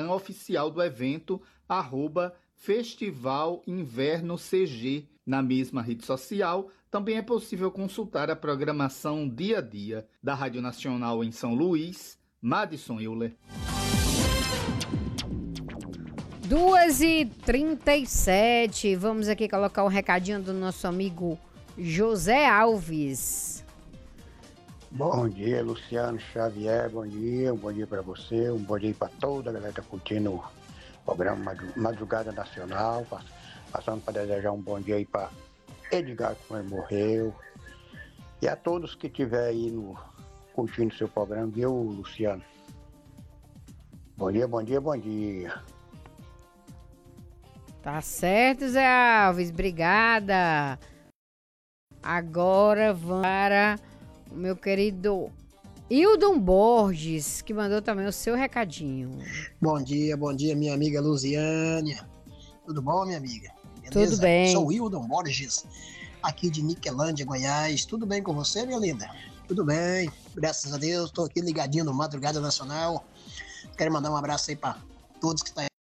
Instagram oficial do evento, @Festival Inverno CG. Na mesma rede social, também é possível consultar a programação dia a dia da Rádio Nacional em São Luís. Madison Euler. 2h37, vamos aqui colocar o recadinho do nosso amigo José Alves. Bom dia, Luciano Xavier, bom dia para você, um bom dia para toda a galera que está curtindo o programa Madrugada Nacional, passando para desejar um bom dia aí para Edgar, que morreu, e a todos que estiver aí curtindo o seu programa, viu, Luciano? Bom dia, bom dia, bom dia. Tá certo, Zé Alves, obrigada. Agora vamos para o meu querido Hildon Borges, que mandou também o seu recadinho. Bom dia, minha amiga Luziane. Tudo bom, minha amiga? Beleza? Tudo bem. Sou o Hildon Borges, aqui de Niquelândia, Goiás. Tudo bem com você, minha linda? Tudo bem, graças a Deus. Estou aqui ligadinho no Madrugada Nacional. Quero mandar um abraço aí para todos que estão